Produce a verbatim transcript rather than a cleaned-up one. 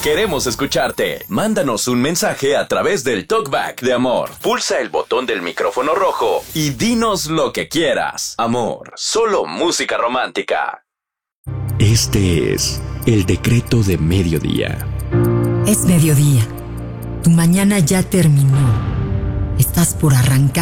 Queremos escucharte. Mándanos un mensaje a través del Talkback de Amor. Pulsa el botón del micrófono rojo y dinos lo que quieras. Amor, solo música romántica. Este es el decreto de mediodía. Es mediodía. Tu mañana ya terminó. Estás por arrancar.